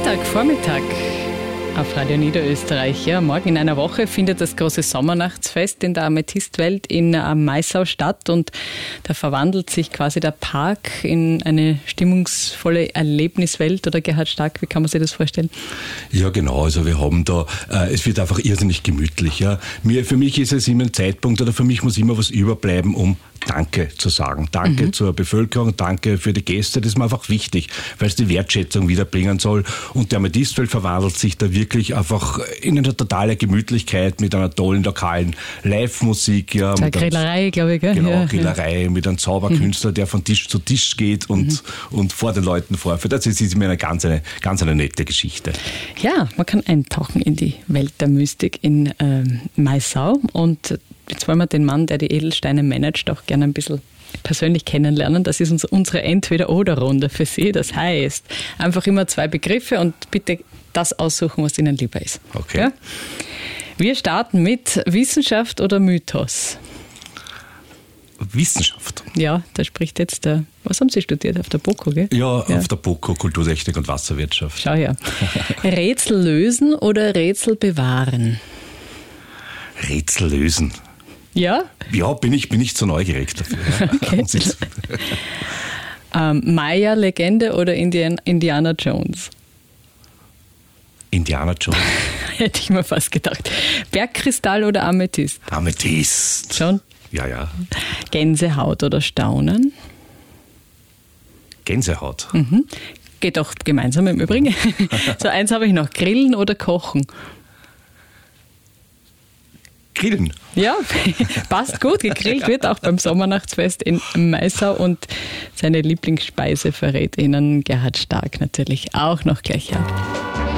Freitagvormittag auf Radio Niederösterreich. Ja, morgen in einer Woche findet das große Sommernachtsfest in der Amethystwelt in Maisau statt und da verwandelt sich quasi der Park in eine stimmungsvolle Erlebniswelt. Oder Gerhard Stark, wie kann man sich das vorstellen? Ja, genau. Also wir haben da, es wird einfach irrsinnig gemütlich. Ja. Für mich ist es immer ein Zeitpunkt oder für mich muss immer was überbleiben, um Danke zu sagen. Danke zur Bevölkerung, danke für die Gäste. Das ist mir einfach wichtig, weil es die Wertschätzung wiederbringen soll. Und der Amethystwelt verwandelt sich da wirklich einfach in eine totale Gemütlichkeit mit einer tollen lokalen Live-Musik. Ja, eine Grillerei, glaube ich. Gell? Genau, ja, Grillerei mit einem Zauberkünstler, der von Tisch zu Tisch geht und vor den Leuten vorführt. Das ist immer eine ganz nette Geschichte. Ja, man kann eintauchen in die Welt der Mystik in Maisau. Und jetzt wollen wir den Mann, der die Edelsteine managt, auch gerne ein bisschen persönlich kennenlernen. Das ist unsere Entweder-oder-Runde für Sie. Das heißt, einfach immer 2 Begriffe und bitte das aussuchen, was Ihnen lieber ist. Okay. Ja? Wir starten mit Wissenschaft oder Mythos? Wissenschaft. Ja, da spricht jetzt der... Was haben Sie studiert? Auf der BOKU, gell? Ja, auf der BOKU, Kulturtechnik und Wasserwirtschaft. Schau her. Rätsel lösen oder Rätsel bewahren? Rätsel lösen. Ja? Ja, bin ich zu neugierig dafür. Okay. Maya-Legende oder Indiana Jones? Indiana Jones. Hätte ich mir fast gedacht. Bergkristall oder Amethyst? Amethyst. Schon? Ja. Gänsehaut oder Staunen? Gänsehaut. Geht auch gemeinsam im Übrigen. So, eins habe ich noch. Grillen oder kochen? Grillen. Ja, passt gut. Gegrillt wird auch beim Sommernachtsfest in Maisau und seine Lieblingsspeise verrät Ihnen Gerhard Stark natürlich auch noch gleich. Ja.